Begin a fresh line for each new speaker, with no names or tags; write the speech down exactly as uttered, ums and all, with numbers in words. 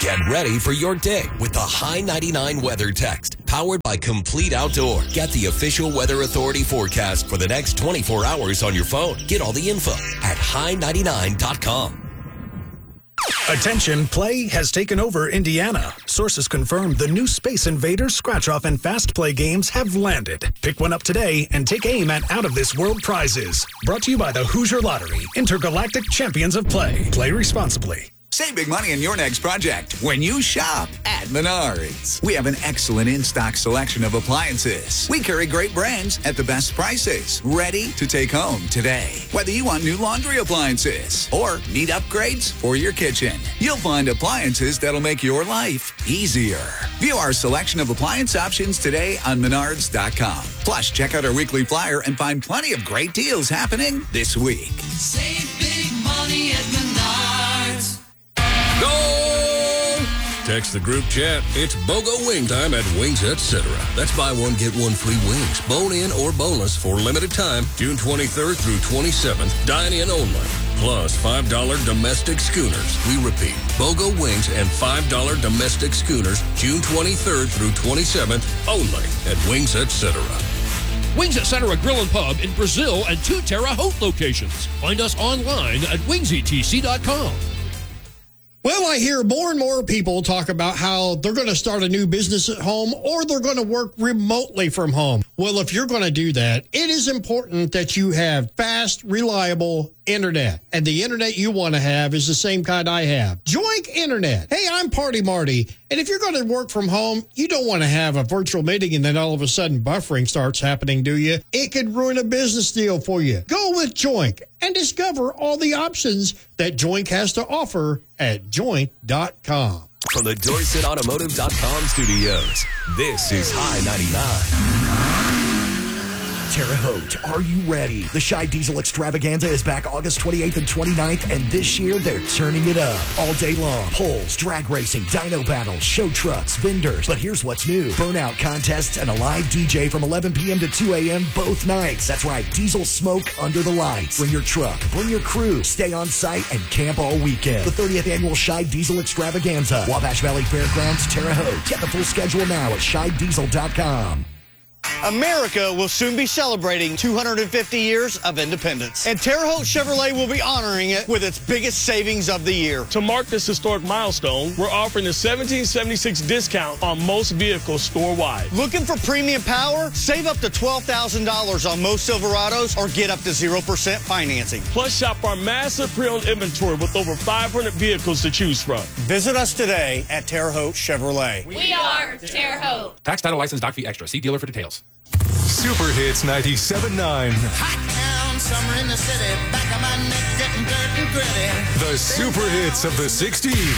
Get ready for your day with the High ninety-nine Weather Text, powered by Complete Outdoor. Get the official Weather Authority forecast for the next twenty-four hours on your phone. Get all the info at high ninety-nine dot com.
Attention, play has taken over Indiana. Sources confirm the new Space Invaders scratch-off and fast play games have landed. Pick one up today and take aim at out-of-this-world prizes. Brought to you by the Hoosier Lottery, intergalactic champions of play. Play responsibly.
Save big money on your next project when you shop at Menards. We have an excellent in-stock selection of appliances. We carry great brands at the best prices, ready to take home today. Whether you want new laundry appliances or need upgrades for your kitchen, you'll find appliances that'll make your life easier. View our selection of appliance options today on menards dot com. Plus, check out our weekly flyer and find plenty of great deals happening this week.
Save big money at Menards.
Go! Text the group chat. It's BOGO wing time at Wings et cetera. That's buy one, get one free wings. Bone in or boneless for limited time, June twenty-third through twenty-seventh. Dine in only. Plus five dollar domestic schooners. We repeat, BOGO wings and five dollar domestic schooners, June twenty-third through twenty-seventh, only at Wings et cetera.
Wings et cetera Grill and Pub in Brazil and two Terre Haute locations. Find us online at wings e t c dot com.
Well, I hear more and more people talk about how they're going to start a new business at home or they're going to work remotely from home. Well, if you're going to do that, it is important that you have fast, reliable internet. And the internet you want to have is the same kind I have. Joink Internet. Hey, I'm Party Marty. And if you're going to work from home, you don't want to have a virtual meeting and then all of a sudden buffering starts happening, do you? It could ruin a business deal for you. Go with Joink and discover all the options that Joink has to offer at joink dot com.
From the Dorset Automotive dot com studios, this is High ninety-nine.
Terre Haute, are you ready? The Scheid Diesel Extravaganza is back August twenty-eighth and twenty-ninth, and this year they're turning it up. All day long, polls, drag racing, dyno battles, show trucks, vendors. But here's what's new. Burnout contests and a live D J from eleven p.m. to two a.m. both nights. That's right, diesel smoke under the lights. Bring your truck, bring your crew, stay on site, and camp all weekend. The thirtieth Annual Scheid Diesel Extravaganza, Wabash Valley Fairgrounds, Terre Haute. Get the full schedule now at scheid diesel dot com.
America will soon be celebrating two hundred fifty years of independence, and Terre Haute Chevrolet will be honoring it with its biggest savings of the year.
To mark this historic milestone, we're offering a seventeen seventy-six discount on most vehicles store-wide.
Looking for premium power? Save up to twelve thousand dollars on most Silverados or get up to zero percent financing.
Plus, shop our massive pre-owned inventory with over five hundred vehicles to choose from.
Visit us today at Terre Haute Chevrolet.
We are Terre Haute.
Tax, title, license, doc fee extra. See dealer for details.
Super Hits ninety-seven point nine.
Hot town, summer in the city, back of my neck getting dirt and gritty.
The Super Hits of the sixties.